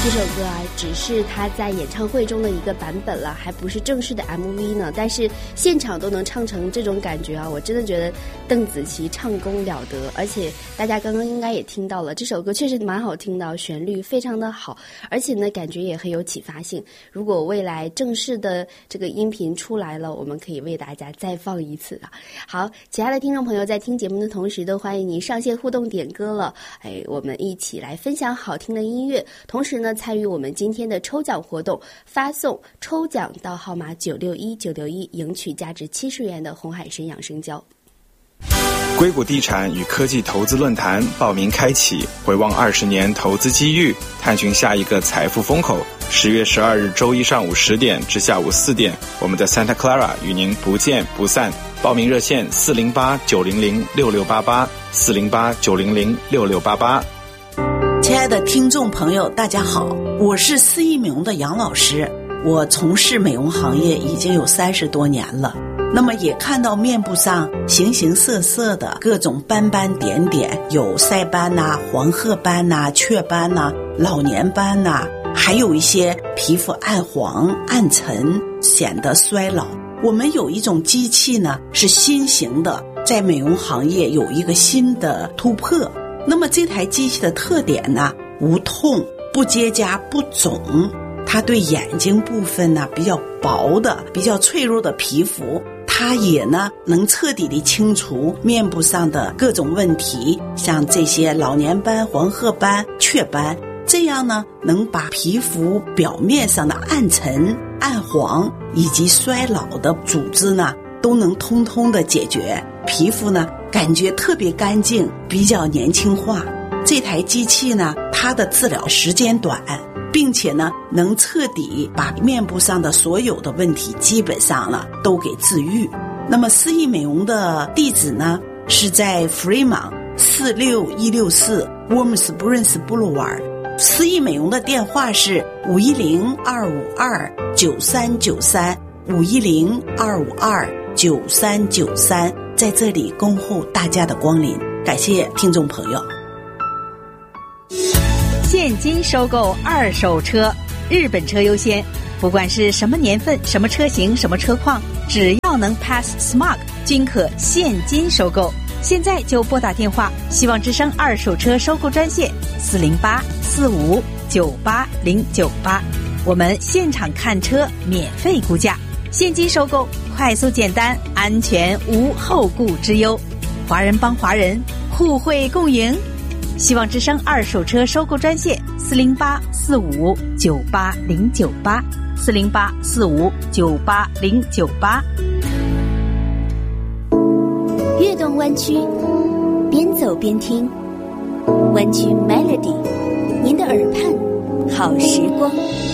这首歌啊，只是他在演唱会中的一个版本了，还不是正式的 MV 呢。但是现场都能唱成这种感觉啊，我真的觉得邓紫棋唱功了得。而且大家刚刚应该也听到了，这首歌确实蛮好听的，旋律非常的好，而且呢感觉也很有启发性。如果未来正式的这个音频出来了，我们可以为大家再放一次了。好，其他的听众朋友在听节目的同时，都欢迎您上线互动点歌了。我们一起来分享好听的音乐，同时呢参与我们今天的抽奖活动，发送抽奖到号码961961，赢取价值70元的红海参养生胶。 硅谷地产与科技投资论坛报名开启，回望20年投资机遇，探寻下一个财富风口。10月12日周一上午10点至下午4点，我们的 Santa Clara 与您不见不散。报名热线408-900-6688 408-900-6688。 亲爱的听众朋友大家好，我是4亿美容的杨老师。我从事美容行业已经有30多年了，那么也看到面部上形形色色的各种斑斑点点，有晒斑呐、黄褐斑呐、雀斑呐、老年斑呐，还有一些皮肤暗黄暗沉，显得衰老。我们有一种机器呢是新型的，在美容行业有一个新的突破。那么这台机器的特点呢，无痛、不结痂、不肿，它对眼睛部分呢比较薄的、比较脆弱的皮肤，它也呢能彻底的清除面部上的各种问题，像这些老年斑、黄褐斑、雀斑，这样呢能把皮肤表面上的暗沉、暗黄以及衰老的组织呢都能通通的解决，皮肤呢感觉特别干净，比较年轻化。这台机器呢，它的治疗时间短，并且呢能彻底把面部上的所有的问题基本上了都给治愈。那么4亿美容的地址呢是在 Fremont 46164 Warm Springs Boulevard。4亿美容的电话是510-252-9393 510-252-9393，在这里恭候大家的光临，感谢听众朋友。 现金收购二手车，日本车优先，不管是什么年份、什么车型、什么车况，只要能 pass smog 均可现金收购。现在就拨打电话，希望之声二手车收购专线408-4598-098，我们现场看车免费估价，现金收购，快速简单，安全无后顾之忧。华人帮华人，互惠共赢。希望之声二手车收购专线408-4598-098 408-4598-098。 跃动湾区，边走边听，湾区 Melody， 您的耳畔好时光。